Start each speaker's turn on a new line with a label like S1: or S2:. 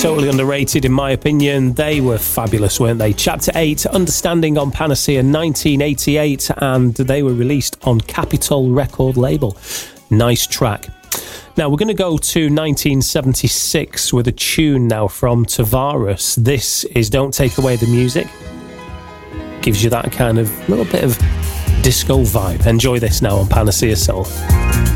S1: Totally underrated in my opinion. They were fabulous, weren't they? Chapter 8, Understanding on Panacea 1988, and they were released on Capitol record label. Nice track. Now we're going to go to 1976 with a tune now from Tavares. This is Don't Take Away the Music. Gives you that kind of little bit of disco vibe. Enjoy this now on Panacea Soul.